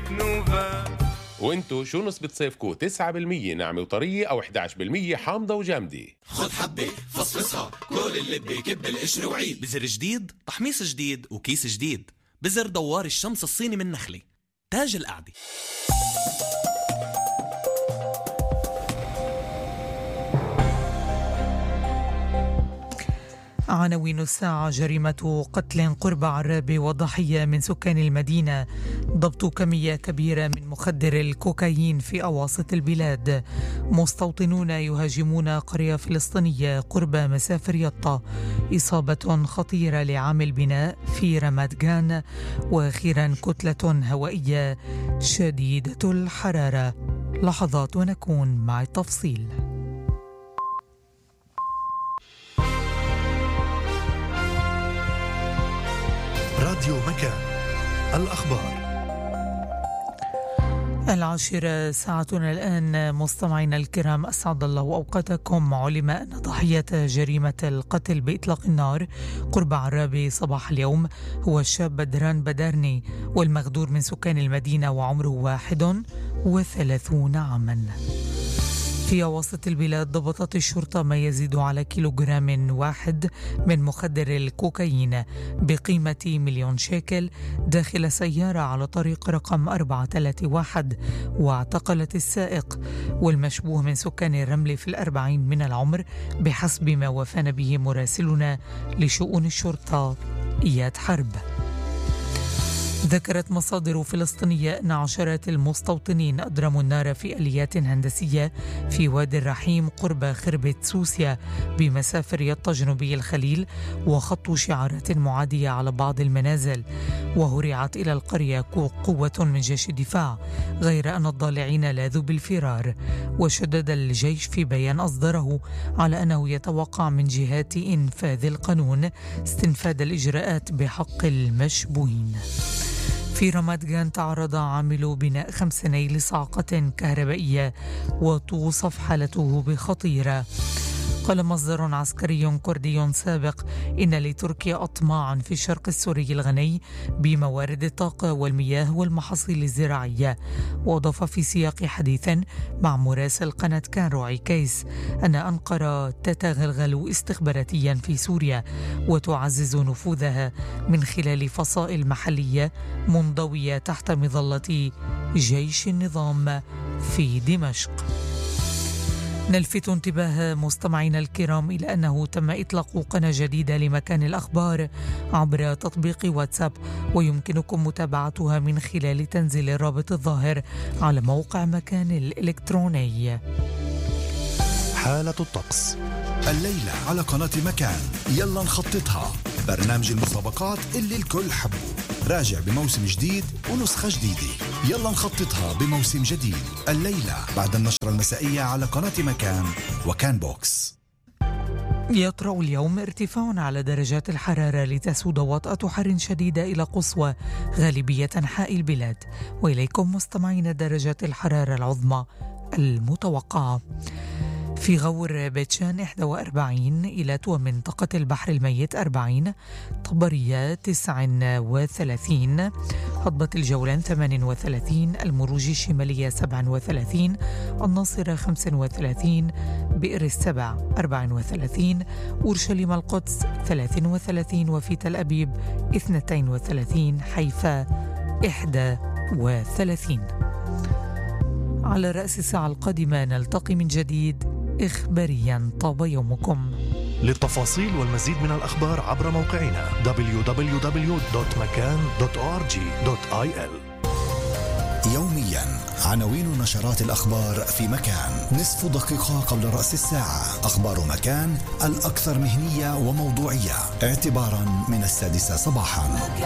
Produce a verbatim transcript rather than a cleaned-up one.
نوفا. وانتو شو نسبة صيفكو؟ تسعة بالمية ناعمة وطرية أو إحدى عشر بالمية حامضة وجامدة؟ خد حبة فصفصها، كل اللي بكب القشر وعيد. بزر جديد، تحميص جديد، وكيس جديد. بزر دوار الشمس الصيني من نخلة، تاج القعدة. عناوين الساعة: جريمة قتل قرب عرابة وضحية من سكان المدينة، ضبط كمية كبيرة من مخدر الكوكايين في أواسط البلاد، مستوطنون يهاجمون قرية فلسطينية قرب مسافر يطا، إصابة خطيرة لعامل بناء في رماد جان، وأخيرا كتلة هوائية شديدة الحرارة. لحظات ونكون مع التفصيل. راديو مكان، الأخبار العاشرة ساعتنا الآن. مستمعينا الكرام، أسعد الله أوقاتكم. علم أن ضحية جريمة القتل بإطلاق النار قرب عرابة صباح اليوم هو الشاب بدران بدارني، والمغدور من سكان المدينة، وعمره واحد وثلاثون عاما. في وسط البلاد ضبطت الشرطة ما يزيد على كيلوغرام واحد من مخدر الكوكايين بقيمة مليون شيكل داخل سيارة على طريق رقم أربعة ثلاثة واحد، واعتقلت السائق والمشبوه من سكان الرمل في الأربعين من العمر بحسب ما وفانا به مراسلنا لشؤون الشرطة إياد حرب. ذكرت مصادر فلسطينية أن عشرات المستوطنين أضرموا النار في آليات هندسية في وادي الرحيم قرب خربة سوسيا بمسافر يطا جنوبي الخليل، وخطوا شعارات معادية على بعض المنازل، وهرعت إلى القرية قوة من جيش الدفاع، غير أن الضالعين لاذوا بالفرار. وشدد الجيش في بيان أصدره على أنه يتوقع من جهات إنفاذ القانون استنفاذ الإجراءات بحق المشبوهين. في رماد جان تعرض عامل بناء خمس سنين لصعقة كهربائية وتوصف حالته بخطيرة. قال مصدر عسكري كردي سابق إن لتركيا أطماعا في الشرق السوري الغني بموارد الطاقة والمياه والمحاصيل الزراعية. وأضاف في سياق حديث مع مراسل قناة كان روعي كيس أن أنقرة تتغلغل استخباراتيا في سوريا وتعزز نفوذها من خلال فصائل محلية منضوية تحت مظلة جيش النظام في دمشق. نلفت انتباه مستمعينا الكرام إلى أنه تم إطلاق قناة جديدة لمكان الأخبار عبر تطبيق واتساب، ويمكنكم متابعتها من خلال تنزيل الرابط الظاهر على موقع مكان الإلكتروني. حالة الطقس الليلة على قناة مكان، يلا نخططها، برنامج المسابقات اللي الكل حبه، راجع بموسم جديد ونسخة جديدة. يلا نخططها بموسم جديد الليلة بعد النشرة المسائية على قناة مكان وكان بوكس. يطرأ اليوم ارتفاع على درجات الحرارة لتسود وطأة حر شديدة إلى قصوى غالبية أنحاء البلاد. وإليكم مستمعين درجات الحرارة العظمى المتوقعة: في غور بيتشان واحد وأربعين، إيلات ومنطقة البحر الميت أربعين، طبرية تسعة وثلاثين، هضبة الجولان ثمانية وثلاثين، المروج الشمالية سبعة وثلاثين، الناصرة خمسة وثلاثين، بئر السبع أربعة وثلاثين، أورشليم القدس ثلاثة وثلاثين، وفي تل أبيب اثنين وثلاثين، حيفا واحد وثلاثين. على رأس الساعة القادمة نلتقي من جديد إخباريا. طاب يومكم. للتفاصيل والمزيد من الأخبار عبر موقعنا دبليو دبليو دبليو دوت مكان دوت أو آر جي دوت آي إل. يوميا عناوين نشرات الأخبار في مكان، نصف دقيقة قبل رأس الساعة. أخبار مكان الأكثر مهنية وموضوعية اعتبارا من السادسة صباحا.